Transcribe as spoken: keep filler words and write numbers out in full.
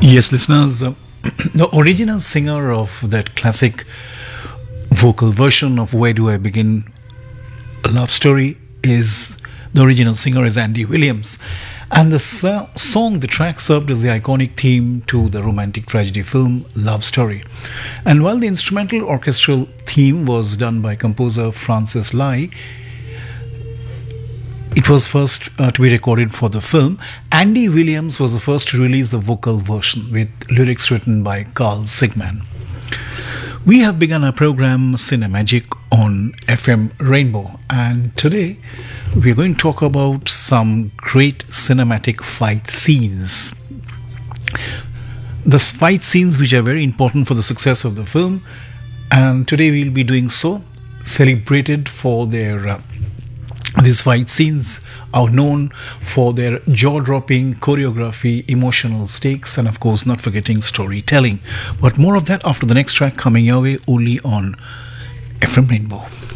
Yes, listeners, uh, the original singer of that classic vocal version of Where Do I Begin a Love Story is the original singer is Andy Williams. And the so- song, the track served as the iconic theme to the romantic tragedy film Love Story. And while the instrumental orchestral theme was done by composer Francis Lai, it was first uh, to be recorded for the film. Andy Williams was the first to release the vocal version with lyrics written by Carl Sigman. We have begun our program Cinemagic on F M Rainbow, and today we are going to talk about some great cinematic fight scenes. The fight scenes which are very important for the success of the film, and today we'll be doing so, celebrated for their uh, These fight scenes are known for their jaw-dropping choreography, emotional stakes, and of course not forgetting storytelling. But more of that after the next track coming your way only on F M Rainbow.